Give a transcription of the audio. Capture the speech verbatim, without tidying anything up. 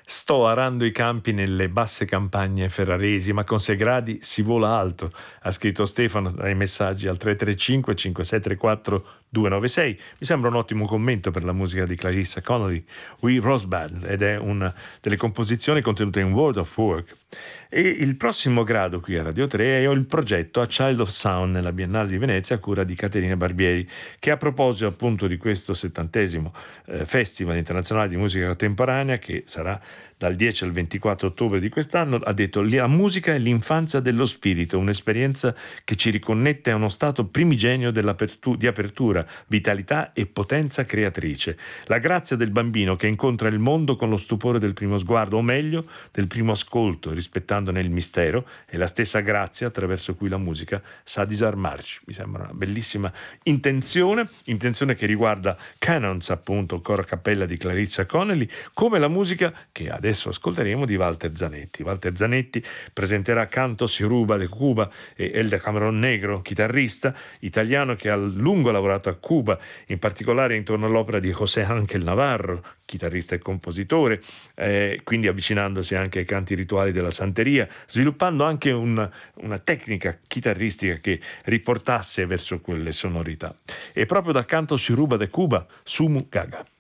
Sto arando i campi nelle basse campagne ferraresi, ma con sei gradi si vola alto, ha scritto Stefano dai messaggi al tre tre cinque cinque sei tre quattro due nove sei. Mi sembra un ottimo commento per la musica di Clarissa Connolly, We Rosebud, ed è una delle composizioni contenute in World of Work. E il prossimo grado qui a Radio tre è il progetto A Child of Sound nella Biennale di Venezia a cura di Caterina Barbieri, che a proposito appunto di questo settantesimo eh, Festival internazionale di musica contemporanea, che sarà dal dieci al ventiquattro ottobre di quest'anno, ha detto: la musica è l'infanzia dello spirito, un'esperienza che ci riconnette a uno stato primigenio di apertura, vitalità e potenza creatrice. La grazia del bambino che incontra il mondo con lo stupore del primo sguardo, o meglio, del primo ascolto, rispettandone il mistero, è la stessa grazia attraverso cui la musica sa disarmarci. Mi sembra una bellissima intenzione, intenzione che riguarda Canons, appunto, il coro a cappella di Clarissa Connolly, come la musica che adesso ascolteremo di Walter Zanetti. Walter Zanetti presenterà Canto si ruba de Cuba e El de Cameron Negro, chitarrista italiano che ha a lungo lavorato a Cuba, in particolare intorno all'opera di José Ángel Navarro, chitarrista e compositore, eh, quindi avvicinandosi anche ai canti rituali della santeria, sviluppando anche un, una tecnica chitarristica che riportasse verso quelle sonorità. E proprio da Canto si ruba de Cuba, Sumu Gaga.